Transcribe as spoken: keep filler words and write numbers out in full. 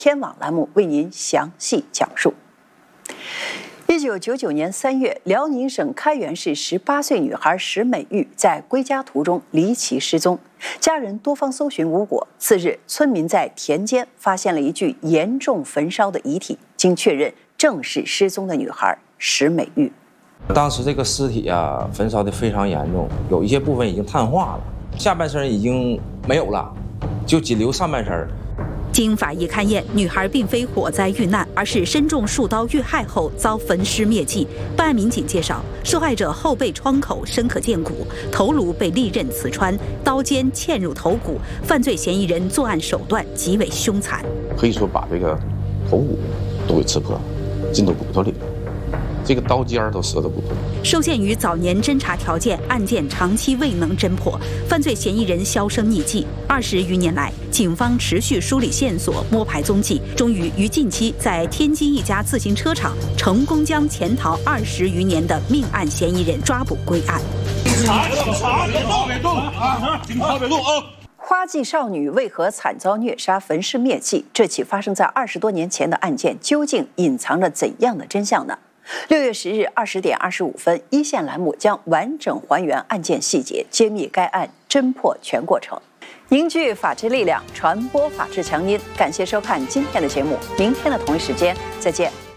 天网栏目为您详细讲述。一九九九年三月，辽宁省开原市十八岁女孩石美玉在归家途中离奇失踪，家人多方搜寻无果。次日，村民在田间发现了一具严重焚烧的遗体，经确认，正是失踪的女孩石美玉。 当时这个尸体啊，焚烧的非常严重，有一些部分已经碳化了，下半身已经没有了，就仅留上半身。 经法医勘验，女孩并非火灾遇难，而是身中数刀遇害后遭焚尸灭迹。办案民警介绍，受害者后背窗口深可见骨，头颅被利刃刺穿，刀尖嵌入头骨。犯罪嫌疑人作案手段极为凶残， 可以说把这个头骨都给刺破了，进到骨头里了。 这个刀尖儿都折得不破。 受限于早年侦查条件，案件长期未能侦破，犯罪嫌疑人销声匿迹。二十余年来，警方持续梳理线索，摸排踪迹，终于于近期在天津一家自行车厂成功将潜逃二十余年的命案嫌疑人抓捕归案。 查查，别动，别动啊！警察别动啊！ 花季少女为何惨遭虐杀、焚尸灭迹？这起发生在二十多年前的案件，究竟隐藏着怎样的真相呢？六月十日二十点二十五分，一线栏目将完整还原案件细节，揭秘该案侦破全过程，凝聚法治力量，传播法治强音。感谢收看今天的节目，明天的同一时间再见。